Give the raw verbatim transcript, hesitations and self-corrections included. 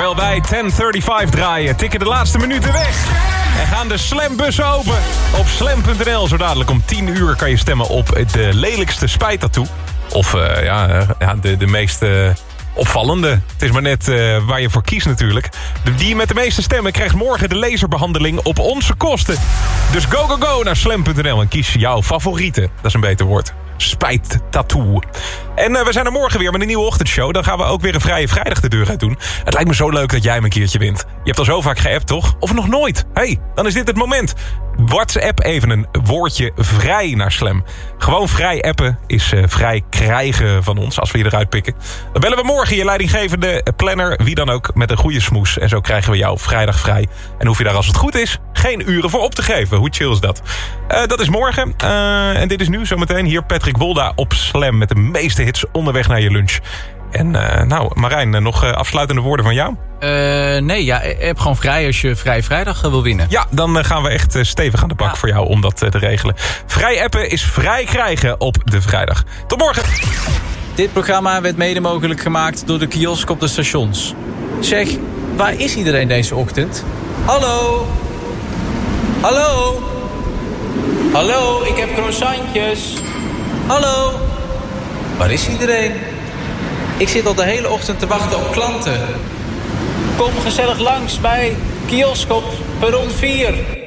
Terwijl wij tien vijfendertig draaien, tikken de laatste minuten weg. En gaan de Slambussen open. Op slam punt n l, zo dadelijk om tien uur kan je stemmen op de lelijkste spijtattoo. Of uh, ja, ja, de, de meest uh, opvallende. Het is maar net uh, waar je voor kiest natuurlijk. De, die met de meeste stemmen krijgt morgen de laserbehandeling op onze kosten. Dus go, go, go naar slam punt n l en kies jouw favoriete. Dat is een beter woord. Spijttattoo. En uh, we zijn er morgen weer met een nieuwe ochtendshow. Dan gaan we ook weer een vrije vrijdag de deur uit doen. Het lijkt me zo leuk dat jij hem een keertje wint. Je hebt al zo vaak geappt, toch? Of nog nooit? Hey, dan is dit het moment. WhatsApp even een woordje vrij naar Slam. Gewoon vrij appen is uh, vrij krijgen van ons, als we je eruit pikken. Dan bellen we morgen je leidinggevende planner, wie dan ook, met een goede smoes. En zo krijgen we jou vrijdag vrij. En hoef je daar, als het goed is, geen uren voor op te geven. Hoe chill is dat? Uh, dat is morgen. Uh, en dit is nu zometeen hier Patrick Wolda op Slam met de meeste hits onderweg naar je lunch. En uh, nou, Marijn, nog uh, afsluitende woorden van jou? Uh, nee, ja, je hebt gewoon vrij als je Vrij Vrijdag uh, wil winnen. Ja, dan uh, gaan we echt uh, stevig aan de bak ja. voor jou om dat uh, te regelen. Vrij appen is vrij krijgen op de vrijdag. Tot morgen! Dit programma werd mede mogelijk gemaakt door de kiosk op de stations. Zeg, waar is iedereen deze ochtend? Hallo? Hallo? Hallo, ik heb croissantjes. Hallo? Waar is iedereen? Ik zit al de hele ochtend te wachten op klanten. Kom gezellig langs bij kiosk op perron vier.